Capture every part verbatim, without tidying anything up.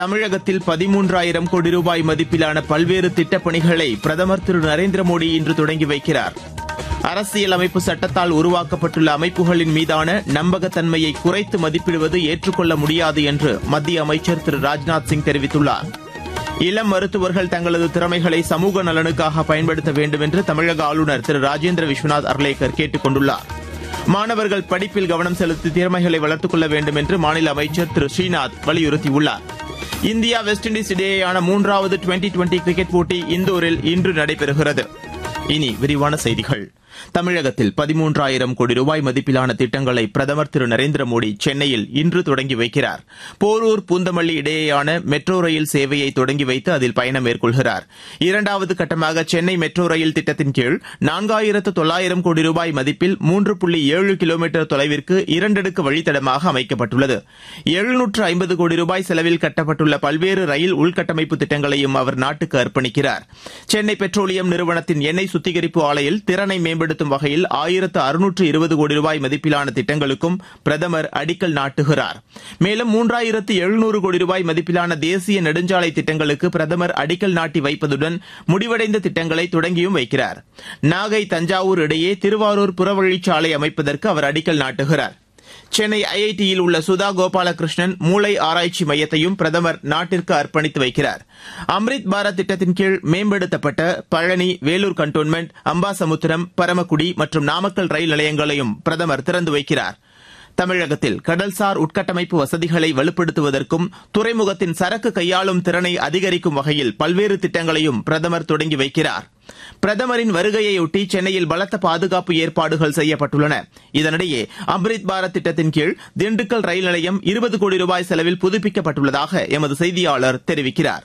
தமிழகத்தில் பதிமூன்றாயிரம் கோடி ரூபாய் மதிப்பிலான பல்வேறு திட்டப்பணிகளை பிரதமர் திரு நரேந்திர மோடி இன்று தொடங்கி வைக்கிறார். அரசியல் அமைப்பு சட்டத்தால் உருவாக்கப்பட்டுள்ள அமைப்புகளின் மீதான நம்பகத்தன்மையை குறைத்து மதிப்பிடுவது ஏற்றுக்கொள்ள முடியாது என்று மத்திய அமைச்சர் திரு ராஜ்நாத் சிங் தெரிவித்துள்ளார். இளம் மருத்துவர்கள் தங்களது திறமைகளை சமூக நலனுக்காக பயன்படுத்த வேண்டும் என்று தமிழக ஆளுநர் திரு ராஜேந்திர விஸ்வநாத் அர்லேக்கர் கேட்டுக் கொண்டுள்ளார். மாணவர்கள் படிப்பில் கவனம் செலுத்தி திறமைகளை வளர்த்துக் கொள்ள வேண்டும் என்று மாநில அமைச்சர் திரு ஸ்ரீநாத் வலியுறுத்தியுள்ளார். இந்தியா வெஸ்ட் இண்டீஸ் இடையேயான மூன்றாவது டுவெண்டி டுவெண்டி கிரிக்கெட் போட்டி இந்தூரில் இன்று நடைபெறுகிறது. இனி விரிவான செய்திகள். தமிழகத்தில் பதிமூன்றாயிரம் கோடி ரூபாய் மதிப்பிலான திட்டங்களை பிரதமர் திரு நரேந்திர மோடி சென்னையில் இன்று தொடங்கி வைக்கிறார். போரூர் பூந்தமல்லி இடையேயான மெட்ரோ ரயில் சேவையை தொடங்கி வைத்து அதில் பயணம் மேற்கொள்கிறார். இரண்டாவது கட்டமாக சென்னை மெட்ரோ ரயில் திட்டத்தின் கீழ் நான்காயிரத்து தொள்ளாயிரம் கோடி ரூபாய் மதிப்பில் மூன்று புள்ளி ஏழு கிலோமீட்டர் தொலைவிற்கு இரண்டடுக்கு வழித்தடமாக அமைக்கப்பட்டுள்ளது. எழுநூற்று ஐம்பது கோடி ரூபாய் செலவில் கட்டப்பட்டுள்ள பல்வேறு ரயில் உள்கட்டமைப்பு திட்டங்களையும் அவர் நாட்டுக்கு அர்ப்பணிக்கிறார். சென்னை பெட்ரோலியம் நிறுவனத்தின் எண்ணெய் சுத்திகரிப்பு ஆலையில் திறனை மேம்படுத்தும் வகையில் ஆயிரத்து அறுநூற்று இருபது கோடி ரூபாய் மதிப்பிலான திட்டங்களுக்கும் பிரதமர் அடிக்கல் நாட்டுகிறார். மேலும் மூன்றாயிரத்து எழுநூறு கோடி ரூபாய் மதிப்பிலான தேசிய நெடுஞ்சாலை திட்டங்களுக்கு பிரதமர் அடிக்கல் நாட்டி வைப்பதுடன் முடிவடைந்த திட்டங்களை தொடங்கியும் வைக்கிறார். நாகை தஞ்சாவூர் இடையே திருவாரூர் புறவழிச்சாலை அமைப்பதற்கு அவர் அடிக்கல் நாட்டுகிறார். சென்னை ஐஐடியில் உள்ள சுதா கோபாலகிருஷ்ணன் மூளை ஆராய்ச்சி மையத்தையும் பிரதமர் நாட்டிற்கு அர்ப்பணித்து வைக்கிறார். அம்ரித் பாரத் திட்டத்தின் கீழ் மேம்படுத்தப்பட்ட பழனி, வேலூர் கண்டோன்மெண்ட், அம்பாசமுத்திரம், பரமக்குடி மற்றும் நாமக்கல் ரயில் நிலையங்களையும் பிரதமர் திறந்து வைக்கிறார். தமிழகத்தில் கடல்சார் உட்கட்டமைப்பு வசதிகளை வலுப்படுத்துவதற்கும் துறைமுகத்தின் சரக்கு கையாளும் திறனை அதிகரிக்கும் வகையில் பல்வேறு திட்டங்களையும் பிரதமர் தொடங்கி வைக்கிறார். பிரதமரின் வருகையொட்டி சென்னையில் பலத்த பாதுகாப்பு ஏற்பாடுகள் செய்யப்பட்டுள்ளன. இதனிடையே அம்ரித் பாரத் திட்டத்தின் கீழ் திண்டுக்கல் ரயில் நிலையம் இருபது கோடி ரூபாய் செலவில் புதுப்பிக்கப்பட்டுள்ளதாக எமது செய்தியாளர் தெரிவிக்கிறார்.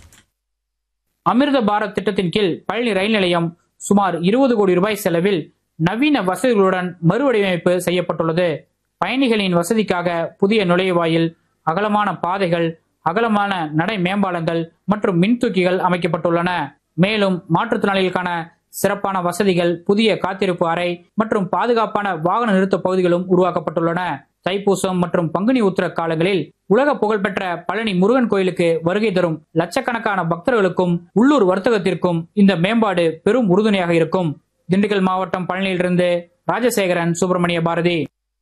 அமிர்த பாரத் திட்டத்தின் கீழ் பழனி ரயில் நிலையம் சுமார் இருபது கோடி ரூபாய் செலவில் நவீன வசதிகளுடன் மறுவடிவமைப்பு செய்யப்பட்டுள்ளது. பயணிகளின் வசதிக்காக புதிய நுழைவாயில், அகலமான பாதைகள், அகலமான நடை மேம்பாலங்கள் மற்றும் மின்தூக்கிகள் அமைக்கப்பட்டுள்ளன. மேலும் மாற்றுத்திறனாளிகளுக்கான சிறப்பான வசதிகள், புதிய காத்திருப்பு அறை மற்றும் பாதுகாப்பான வாகன நிறுத்த பகுதிகளும் உருவாக்கப்பட்டுள்ளன. தைப்பூசம் மற்றும் பங்குனி உத்திர காலங்களில் உலக புகழ்பெற்ற பழனி முருகன் கோயிலுக்கு வருகை தரும் லட்சக்கணக்கான பக்தர்களுக்கும் உள்ளூர் வர்த்தகத்திற்கும் இந்த மேம்பாடு பெரும் உறுதுணையாக இருக்கும். திண்டுக்கல் மாவட்டம் பழனியிலிருந்து ராஜசேகரன், சுப்பிரமணிய பாரதி.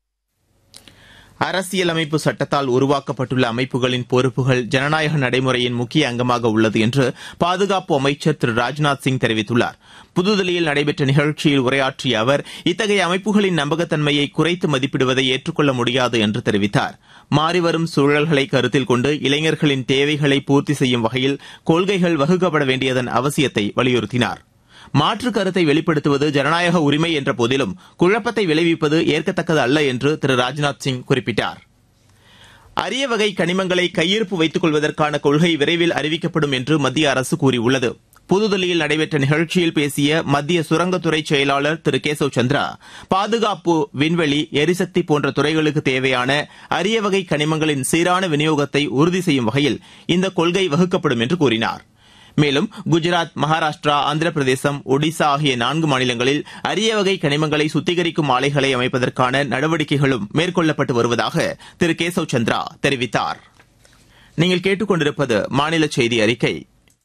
அரசியலமைப்பு சட்டத்தால் உருவாக்கப்பட்டுள்ள அமைப்புகளின் பொறுப்புகள் ஜனநாயக நடைமுறையின் முக்கிய அங்கமாக உள்ளது என்று பாதுகாப்பு அமைச்சர் திரு ராஜ்நாத் சிங் தெரிவித்துள்ளார். புதுதில்லியில் நடைபெற்ற நிகழ்ச்சியில் உரையாற்றிய அவர் இத்தகைய அமைப்புகளின் நம்பகத்தன்மையை குறைத்து மதிப்பிடுவதை ஏற்றுக்கொள்ள முடியாது என்று தெரிவித்தார். மாறிவரும் சூழல்களை கருத்தில் கொண்டு இளைஞர்களின் தேவைகளை பூர்த்தி செய்யும் வகையில் கொள்கைகள் வகுக்கப்பட வேண்டியதன் அவசியத்தை வலியுறுத்தினார். மாற்று கருத்தை வெளிப்படுத்துவது ஜனநாயக உரிமை என்ற போதிலும் குழப்பத்தை விளைவிப்பது ஏற்கத்தக்கது அல்ல என்று திரு ராஜ்நாத் சிங் குறிப்பிட்டார். அரிய வகை கனிமங்களை கையிருப்பு வைத்துக் கொள்வதற்கான கொள்கை விரைவில் அறிவிக்கப்படும் என்று மத்திய அரசு கூறியுள்ளது. புதுதில்லியில் நடைபெற்ற நிகழ்ச்சியில் பேசிய மத்திய சுரங்கத்துறை செயலாளர் திரு கேசவ் சந்திரா, பாதுகாப்பு, விண்வெளி, எரிசக்தி போன்ற துறைகளுக்கு தேவையான அரிய வகை கனிமங்களின் சீரான விநியோகத்தை உறுதி செய்யும் வகையில் இந்த கொள்கை வகுக்கப்படும் என்று கூறினார். மேலும் குஜராத், மகாராஷ்டிரா, ஆந்திர பிரதேசம், ஒடிசா ஆகிய நான்கு மாநிலங்களில் அரிய வகை கனிமங்களை சுத்திகரிக்கும் ஆலைகளை அமைப்பதற்கான நடவடிக்கைகளும் மேற்கொள்ளப்பட்டு வருவதாக திரு கேசவ் சந்திரா தெரிவித்தார். நீங்கள் கேட்டுக்கொண்டிருப்பது மாநில செய்தி அறிக்கை.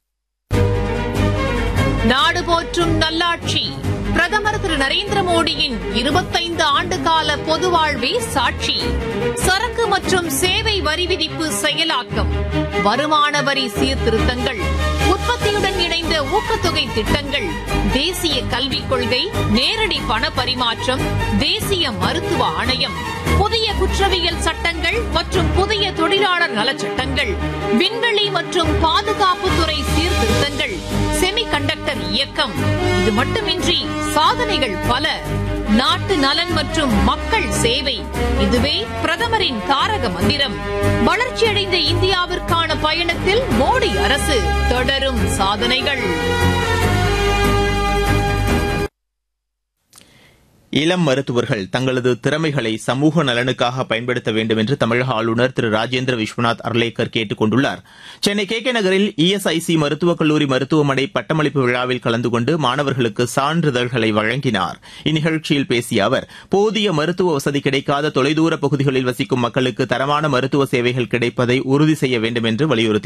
நாடு போற்றும் நல்லாட்சி பிரதமர் திரு நரேந்திர மோடியின் இருபத்தைந்து ஆண்டு கால பொது வாழ்வே சாட்சி. சரக்கு மற்றும் சேவை வரி விதிப்பு செயலாக்கம், வருமான வரி சீர்திருத்தங்கள், உற்பத்தியுடன் இணைந்த ஊக்கத்தொகை திட்டங்கள், தேசிய கல்விக் கொள்கை, நேரடி பண பரிமாற்றம், தேசிய மருத்துவ ஆணையம், புதிய குற்றவியல் சட்டங்கள் மற்றும் புதிய தொழிலாளர் நலச்சட்டங்கள், விண்வெளி மற்றும் பாதுகாப்புத்துறை சீர்திருத்தங்கள், செமி கண்டக்டர் இயக்கம். இது மட்டுமின்றி சாதனைகள் பல. நாட்டு நலன் மற்றும் மக்கள் சேவை, இதுவே பிரதமரின் தாரக மந்திரம். வளர்ச்சியடைந்த இந்தியாவிற்கான பயணத்தில் மோடி அரசு தொடரும் சாதனைகள். இளம் மருத்துவர்கள் தங்களது திறமைகளை சமூக நலனுக்காக பயன்படுத்த வேண்டும் என்று தமிழக ஆளுநர் திரு ராஜேந்திர விஸ்வநாத் அர்லேக்கர் கேட்டுக் கொண்டுள்ளார். சென்னை கே கே நகரில் இஎஸ்ஐசி மருத்துவக் கல்லூரி மருத்துவமனை பட்டமளிப்பு விழாவில் கலந்து கொண்டு மாணவர்களுக்கு சான்றிதழ்களை வழங்கினார். இந்நிகழ்ச்சியில் பேசிய அவர், போதிய மருத்துவ வசதி கிடைக்காத தொலைதூர பகுதிகளில் வசிக்கும் மக்களுக்கு தரமான மருத்துவ சேவைகள் கிடைப்பதை உறுதி செய்ய வேண்டும் என்று வலியுறுத்தினார்.